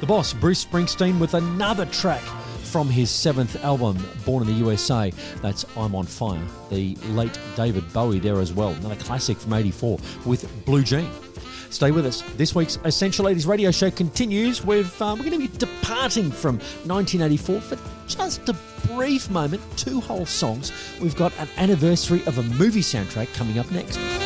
The boss, Bruce Springsteen, with another track from his 7th album, Born in the USA. That's I'm on Fire. The late David Bowie there as well. Another classic from 84 with Blue Jean. Stay with us. This week's Essential 80s radio show continues with, we're going to be departing from 1984 for just a brief moment, 2 whole songs. We've got an anniversary of a movie soundtrack coming up next.